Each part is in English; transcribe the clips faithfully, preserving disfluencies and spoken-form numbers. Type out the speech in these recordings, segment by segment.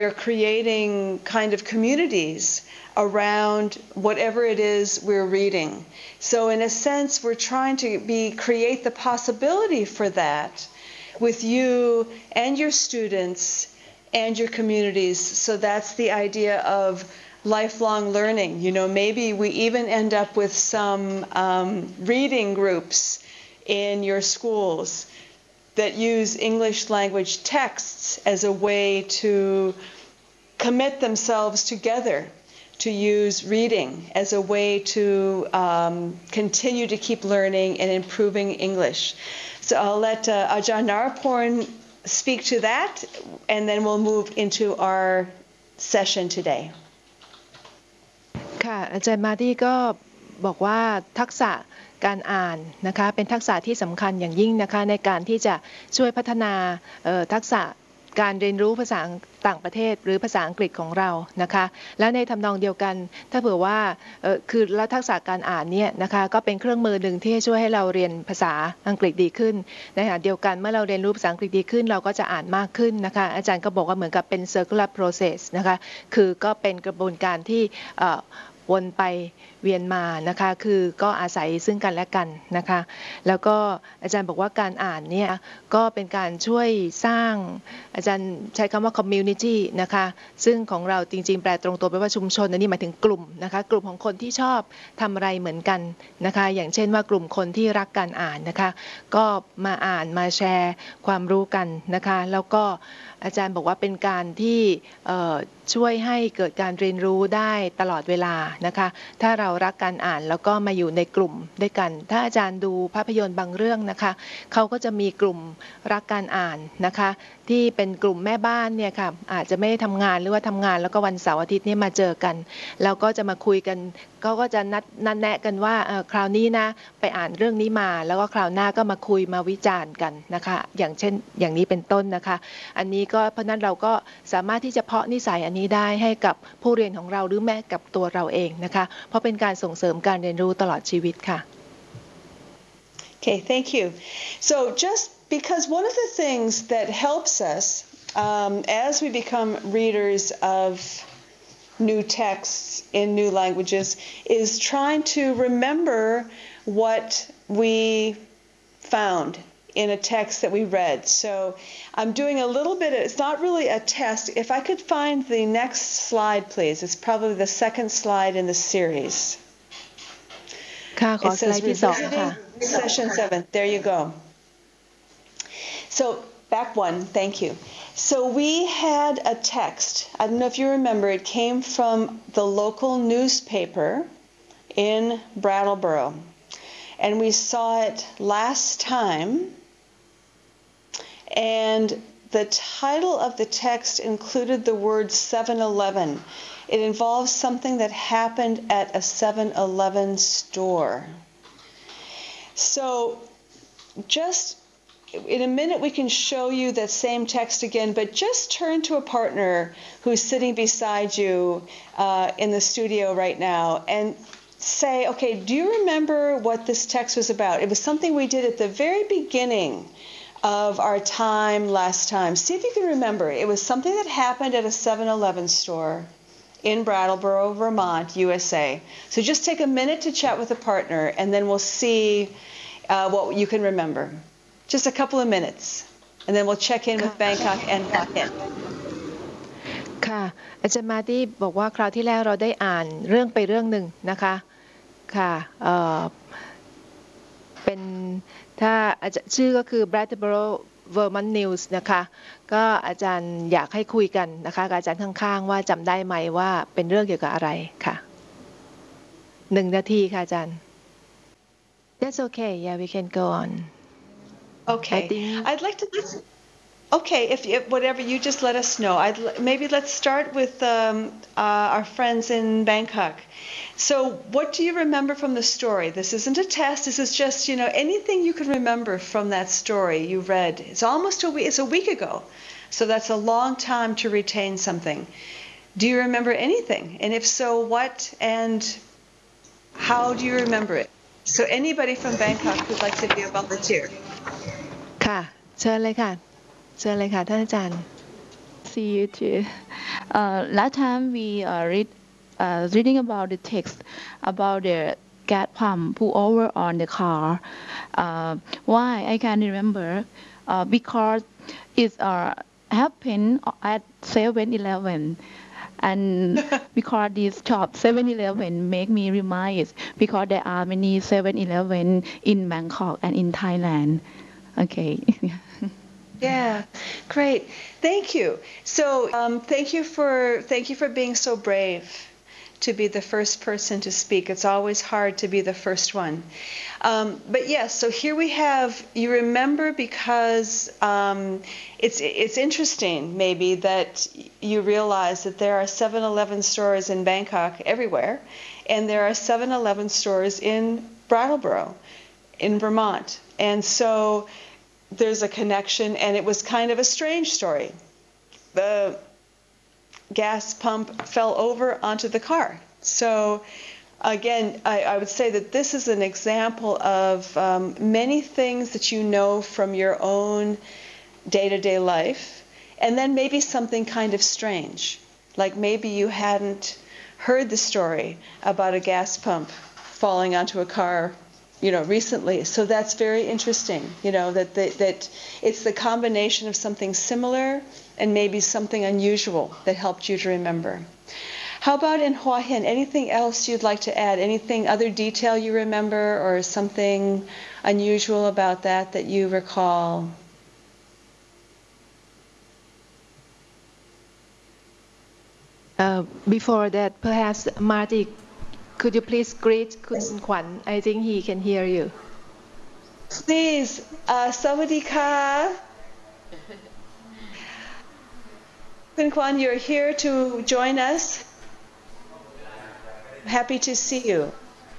we're creating kind of communities around whatever it is we're reading. So in a sense, we're trying to be create the possibility for that with you and your students and your communities. So that's the idea of lifelong learning. You know, maybe we even end up with some um, reading groups in your schools that use English language texts as a way to commit themselves together to use reading as a way to um, continue to keep learning and improving English. So I'll let uh, Ajahn Naraporn speak to that, and then we'll move into our session today. ค่ะอาจารย์มาดี้ก็บอกว่าทักษะการอ่านนะคะเป็นทักษะที่สำคัญอย่างยิ่งนะคะในการที่จะช่วยพัฒนาทักษะการเรียนรู้ภาษาต่างประเทศหรือภาษาอังกฤษของเรานะคะและในทำนองเดียวกันถ้าเผื่อว่าคือและทักษะการอ่านเนี่ยนะคะก็เป็นเครื่องมือหนึ่งที่ช่วยให้เราเรียนภาษาอังกฤษดีขึ้นในขณะเดียวกันเมื่อเราเรียนรู้ภาษาอังกฤษดีขึ้นเราก็จะอ่านมากขึ้นนะคะอาจารย์ก็บอกว่าเหมือนกับเป็น circular process นะคะคือก็เป็นกระบวนการที่วนไปเวียนมานะคะคือก็อาศัยซึ่งกันและกันนะคะแล้วก็อาจารย์บอกว่าการอ่านเนี่ยก็เป็นการช่วยสร้างอาจารย์ใช้คำว่า community นะคะซึ่งของเราจริงๆแปลตรงตัวไปว่าชุมชนอันนี้หมายถึงกลุ่มนะคะกลุ่มของคนที่ชอบทำอะไรเหมือนกันนะคะอย่างเช่นว่ากลุ่มคนที่รักการอ่านนะคะก็มาอ่านมาแชร์ความรู้กันนะคะแล้วก็อาจารย์บอกว่าเป็นการที่ช่วยให้เกิดการเรียนรู้ได้ตลอดเวลานะคะถ้าเรารักการอ่านแล้วก็มาอยู่ในกลุ่มด้วยกันถ้าอาจารย์ดูภาพยนตร์บางเรื่องนะคะเขาก็จะมีกลุ่มรักการอ่านนะคะที่เป็นกลุ่มแม่บ้านเนี่ยค่ะอาจจะไม่ได้ทำงานหรือว่าทำงานแล้วก็วันเสาร์อาทิตย์นี่มาเจอกันแล้วก็จะมาคุยกันเขาก็จะนัดนัดแนะกันว่าคราวนี้นะไปอ่านเรื่องนี้มาแล้วก็คราวหน้าก็มาคุยมาวิจารณ์กันนะคะอย่างเช่นอย่างนี้เป็นต้นนะคะอันนี้ก็เพราะนั้นเราก็สามารถที่จะเพาะนิสัยอันนี้ได้ให้กับผู้เรียนของเราหรือแม้กับตัวเราเองนะคะเพราะเป็นการส่งเสริมการเรียนรู้ตลอดชีวิตค่ะ Okay, thank you. So just because one of the things that helps us um, as we become readers of new texts in new languages is trying to remember what we found in a text that we read. So I'm doing a little bit, it's not really a test. If I could find the next slide, please. It's probably the second slide in the series. It says revisiting session seven. There you go. So back one, thank you. So we had a text. I don't know if you remember, it came from the local newspaper in Brattleboro. And we saw it last time. And the title of the text included the word seven eleven. It involves something that happened at a seven eleven store. So just in a minute we can show you that same text again, but just turn to a partner who's sitting beside you uh, in the studio right now and say, okay, do you remember what this text was about? It was something we did at the very beginning of our time last time. See if you can remember. It was something that happened at a seven eleven store in Brattleboro, Vermont, U S A. So just take a minute to chat with a partner, and then we'll see uh, what you can remember. Just a couple of minutes, and then we'll check in with Bangkok and Phuket. ค่ะอาจารย์มาที่บอกว่าคราวที่แล้วเราได้อ่านเรื่องไปเรื่องหนึ่งนะคะค่ะเอ่อเป็นถ้าชื่อก็คือ Brattleboro Vermont News นะคะก็อาจารย์อยากให้คุยกันนะคะกับอาจารย์ข้างๆว่าจำได้ไหมว่าเป็นเรื่องเกี่ยวกับอะไรค่ะหนึ่งนาทีค่ะอาจารย์ That's okay yeah we can go on Okay think... I'd like to Okay, if, if whatever you just let us know. I'd maybe let's start with um, uh, our friends in Bangkok. So, what do you remember from the story? This isn't a test. This is just, you know, anything you can remember from that story you read. It's almost a week. It's a week ago, so that's a long time to retain something. Do you remember anything? And if so, what and how do you remember it? So, anybody from Bangkok who'd like to be a volunteer? ค่ะเชิญเลยค่ะเชิญเลยค่ะท่านอาจารย์ See you too. Uh, last time we uh, read uh, reading about the text about the gas pump pull over on the car. Uh, why I can remember? Uh, because it uh, happened at seven eleven. And because this shop seven eleven make me remind because there are many seven eleven in Bangkok and in Thailand. Okay. Yeah, great. Thank you. So um, thank you for thank you for being so brave to be the first person to speak. It's always hard to be the first one. Um, but yes, so here we have, you remember because um, it's it's interesting maybe that you realize that there are seven eleven stores in Bangkok everywhere, and there are seven eleven stores in Brattleboro, in Vermont. And so there's a connection, and it was kind of a strange story. The gas pump fell over onto the car. So again, I, I would say that this is an example of um, many things that you know from your own day-to-day life, and then maybe something kind of strange, like maybe you hadn't heard the story about a gas pump falling onto a car, you know, recently. So that's very interesting, you know, that the, that it's the combination of something similar and maybe something unusual that helped you to remember. How about in Hua Hin? Anything else you'd like to add? Anything, other detail you remember, or something unusual about that that you recall? Uh, before that, perhaps Marty, could you please greet Kun Kwan? I think he can hear you. Please, uh, Sawadee Ka. Kun Kwan, you're here to join us. Happy to see you.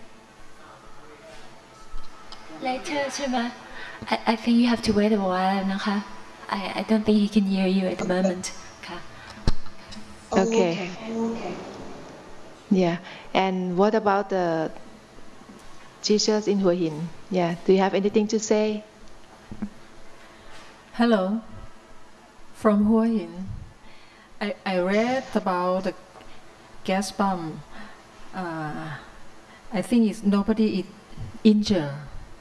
Later ใช่ไหม I I think you have to wait a while นะคะ I I don't think he can hear you at the moment ค่ะ Okay. Okay. Yeah. And what about the teachers in Hua Hin? Yeah. Do you have anything to say? Hello, from Hua Hin. I, I read about the gas pump. Uh, I think it's nobody is injured.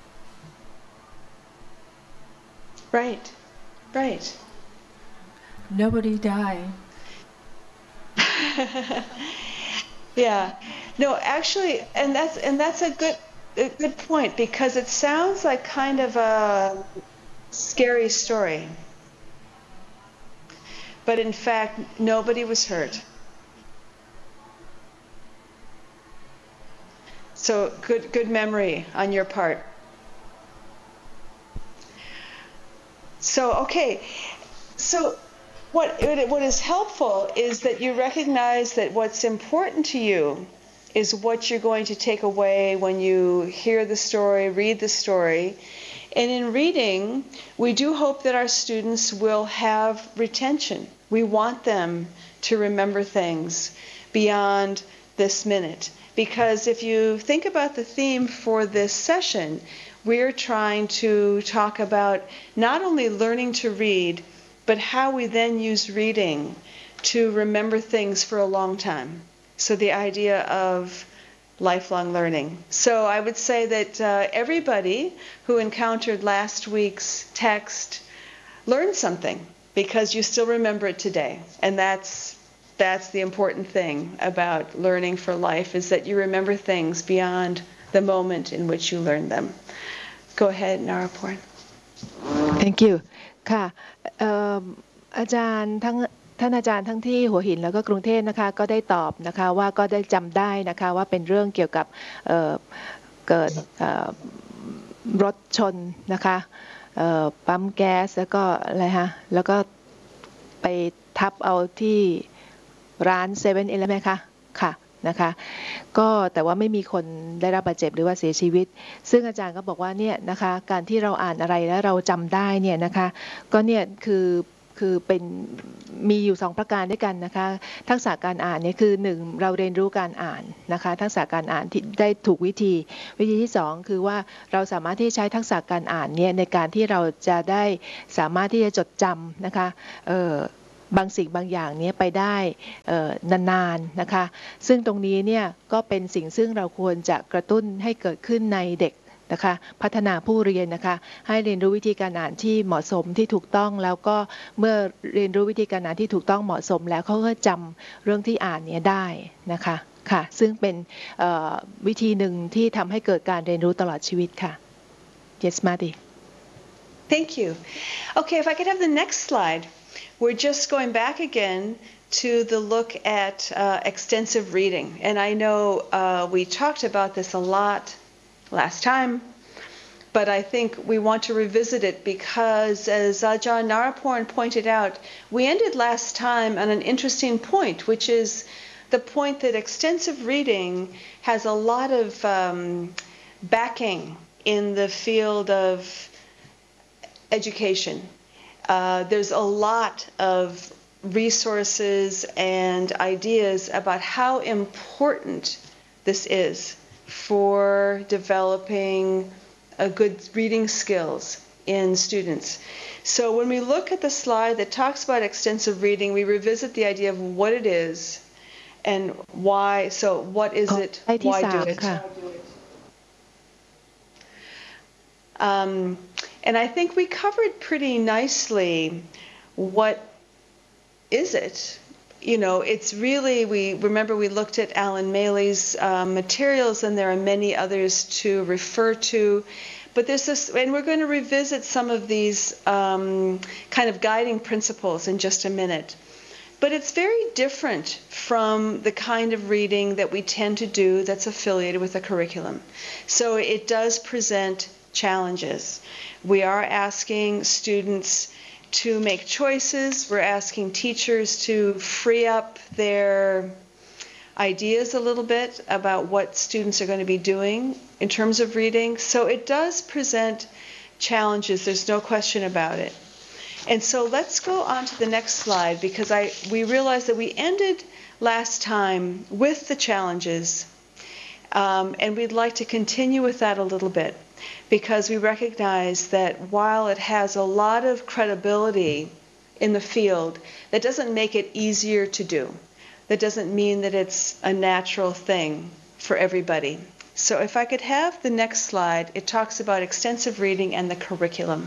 Right. Right. Nobody died. Yeah. No, actually, and that's and that's a good a good point, because it sounds like kind of a scary story. But in fact, nobody was hurt. So good good memory on your part. So okay. So what what is helpful is that you recognize that what's important to you is what you're going to take away when you hear the story, read the story. And in reading, we do hope that our students will have retention. We want them to remember things beyond this minute. Because if you think about the theme for this session, we're trying to talk about not only learning to read, but how we then use reading to remember things for a long time. So the idea of lifelong learning. So I would say that uh, everybody who encountered last week's text learned something, because you still remember it today. And that's that's the important thing about learning for life, is that you remember things beyond the moment in which you learn them. Go ahead, Naraporn. Thank you. ค่ะเอ่ออาจารย์ทั้งท่านอาจารย์ทั้งที่หัวหินแล้วก็กรุงเทพนะคะก็ได้ตอบนะคะว่าก็ได้จำได้นะคะว่าเป็นเรื่องเกี่ยวกับเอ่อเกิดเอ่อรถชนนะคะเอ่อปั๊มแก๊สแล้วก็อะไรฮะแล้วก็ไปทับเอาที่ร้านเซเว่นเอเลฟเว่นคะค่ะนะคะก็แต่ว่าไม่มีคนได้รับบาดเจ็บหรือว่าเสียชีวิตซึ่งอาจารย์ก็บอกว่าเนี่ยนะคะการที่เราอ่านอะไรแล้วเราจำได้เนี่ยนะคะก็เนี่ยคือคือเป็นมีอยู่สองประการด้วยกันนะคะทักษะการอ่านเนี่ยคือหนึ่งเราเรียนรู้การอ่านนะคะทักษะการอ่านที่ได้ถูกวิธีวิธีที่สองคือว่าเราสามารถที่จะใช้ทักษะการอ่านเนี่ยในการที่เราจะได้สามารถที่จะจดจำนะคะเอ่อบางสิ่งบางอย่างนี้ไปได้นานๆนะคะซึ่งตรงนี้เนี่ยก็เป็นสิ่งซึ่งเราควรจะกระตุ้นให้เกิดขึ้นในเด็กนะคะพัฒนาผู้เรียนนะคะให้เรียนรู้วิธีการอ่านที่เหมาะสมที่ถูกต้องแล้วก็เมื่อเรียนรู้วิธีการอ่านที่ถูกต้องเหมาะสมแล้วเขาก็จำเรื่องที่อ่านนี้ได้นะคะค่ะซึ่งเป็นวิธีหนึ่งที่ทำให้เกิดการเรียนรู้ตลอดชีวิตค่ะ Yes, Madi. Thank you. Okay, if I could have the next slide. We're just going back again to the look at uh, extensive reading. And I know uh, we talked about this a lot last time, but I think we want to revisit it because, as Ajahn Naraporn pointed out, we ended last time on an interesting point, which is the point that extensive reading has a lot of um, backing in the field of education. Uh, there's a lot of resources and ideas about how important this is for developing a good reading skills in students. So when we look at the slide that talks about extensive reading, we revisit the idea of what it is and why. So what is it? Why do it? Um, and I think we covered pretty nicely what is it. You know, it's really, we remember we looked at Alan Maley's uh, materials, and there are many others to refer to. But there's this, and we're going to revisit some of these um, kind of guiding principles in just a minute. But it's very different from the kind of reading that we tend to do that's affiliated with a curriculum. So it does present challenges. We are asking students to make choices. We're asking teachers to free up their ideas a little bit about what students are going to be doing in terms of reading. So it does present challenges. There's no question about it. And so let's go on to the next slide, because I we realized that we ended last time with the challenges, um, and we'd like to continue with that a little bit, because we recognize that while it has a lot of credibility in the field, that doesn't make it easier to do. That doesn't mean that it's a natural thing for everybody. So if I could have the next slide, it talks about extensive reading and the curriculum.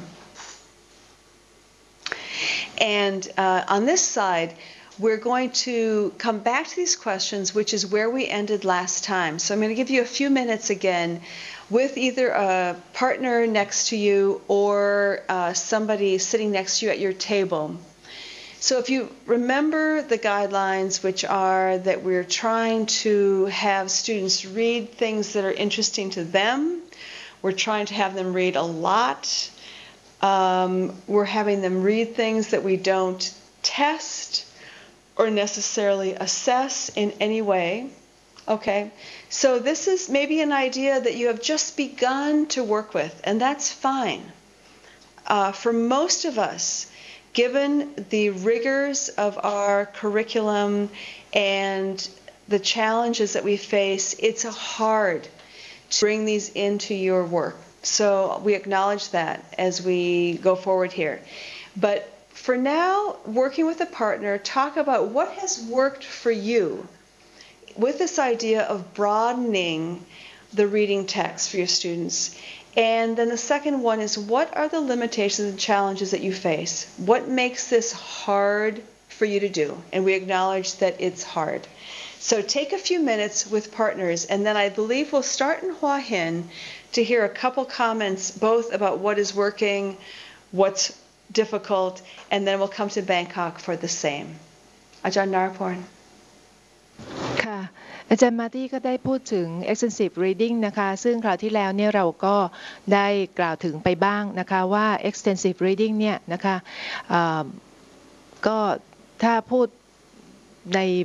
And uh, on this side, we're going to come back to these questions, which is where we ended last time. So I'm going to give you a few minutes again with either a partner next to you or uh, somebody sitting next to you at your table. So if you remember the guidelines, which are that we're trying to have students read things that are interesting to them, we're trying to have them read a lot, um, we're having them read things that we don't test or necessarily assess in any way. Okay, so this is maybe an idea that you have just begun to work with, and that's fine. Uh, for most of us, given the rigors of our curriculum and the challenges that we face, it's hard to bring these into your work. So we acknowledge that as we go forward here. But for now, working with a partner, talk about what has worked for you with this idea of broadening the reading text for your students. And then the second one is, what are the limitations and challenges that you face? What makes this hard for you to do? And we acknowledge that it's hard. So take a few minutes with partners, and then I believe we'll start in Hua Hin to hear a couple comments both about what is working, what's difficult, and then we'll come to Bangkok for the same. Ajahn Naraporn. ค่ะอาจารย์มาร์ตี้ก็ได้พูดถึง extensive reading นะคะซึ่งคราวที่แล้วเนี่ยเราก็ได้กล่าวถึงไปบ้างนะคะว่า extensive reading เนี่ยนะคะก็ถ้าพูดใน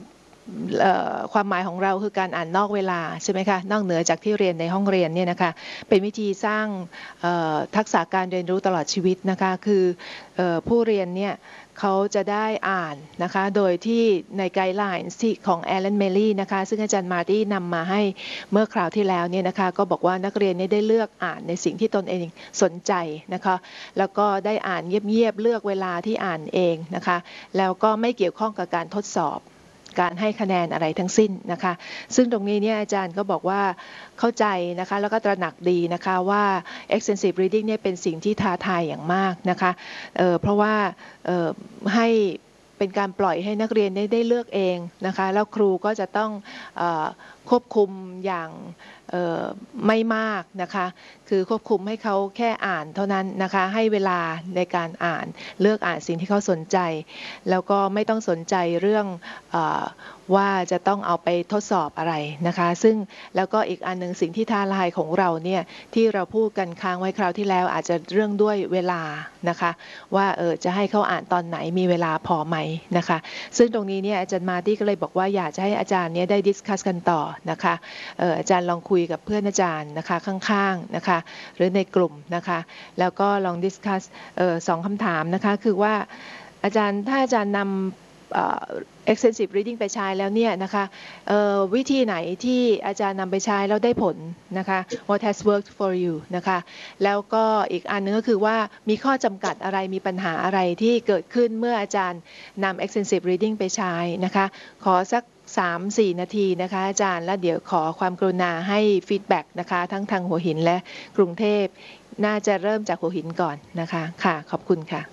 ความหมายของเราคือการอ่านนอกเวลาใช่ไหมคะนอกเหนือจากที่เรียนในห้องเรียนเนี่ยนะคะเป็นวิธีสร้างทักษะการเรียนรู้ตลอดชีวิตนะคะคือผู้เรียนเนี่ยเขาจะได้อ่านนะคะโดยที่ในไกด์ไลน์ที่ของแอลเลนเมลลี่นะคะซึ่งอาจารย์มาร์ตี้นำมาให้เมื่อคราวที่แล้วเนี่ยนะคะก็บอกว่านักเรียนเนี่ยได้เลือกอ่านในสิ่งที่ตนเองสนใจนะคะแล้วก็ได้อ่านเงียบๆเลือกเวลาที่อ่านเองนะคะแล้วก็ไม่เกี่ยวข้องกับการทดสอบการให้คะแนนอะไรทั้งสิ้นนะคะซึ่งตรงนี้เนี่ยอาจารย์ก็บอกว่าเข้าใจนะคะแล้วก็ตระหนักดีนะคะว่า extensive reading เนี่ยเป็นสิ่งที่ท้าทายอย่างมากนะคะเอ่อเพราะว่าเอ่อให้เป็นการปล่อยให้นักเรียนได้ได้เลือกเองนะคะแล้วครูก็จะต้องเอ่อควบคุมอย่างไม่มากนะคะคือควบคุมให้เขาแค่อ่านเท่านั้นนะคะให้เวลาในการอ่านเลือกอ่านสิ่งที่เขาสนใจแล้วก็ไม่ต้องสนใจเรื่องเอ่อว่าจะต้องเอาไปทดสอบอะไรนะคะซึ่งแล้วก็อีกอันหนึ่งสิ่งที่ท้าทายของเราเนี่ยที่เราพูดกันค้างไว้คราวที่แล้วอาจจะเรื่องด้วยเวลานะคะว่าเออจะให้เขาอ่านตอนไหนมีเวลาพอไหมนะคะซึ่งตรงนี้เนี่ยอาจารย์มาร์ตี้ก็เลยบอกว่าอยากจะให้อาจารย์เนี่ยได้ดิสคัสกันต่อนะคะเอออาจารย์ลองคุยกับเพื่อนอาจารย์นะคะข้างๆนะคะหรือในกลุ่มนะคะแล้วก็ลองดิสคัสเออสองคำถามนะคะคือว่าอาจารย์ถ้าอาจารย์นำextensive reading ไปใช้แล้วเนี่ยนะคะวิธีไหนที่อาจารย์นำไปใช้แล้วได้ผลนะคะ what has worked for you นะคะแล้วก็อีกอันนึงก็คือว่ามีข้อจำกัดอะไรมีปัญหาอะไรที่เกิดขึ้นเมื่ออาจารย์นำ extensive reading ไปใช้นะคะขอสัก สามถึงสี่ นาทีนะคะอาจารย์แล้วเดี๋ยวขอความกรุณาให้ฟีดแบ็กนะคะทั้งทางหัวหินและกรุงเทพน่าจะเริ่มจากหัวหินก่อนนะคะค่ะขอบคุณค่ะ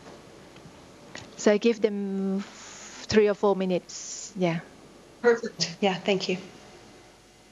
so I give them three or four minutes yeah perfect yeah thank you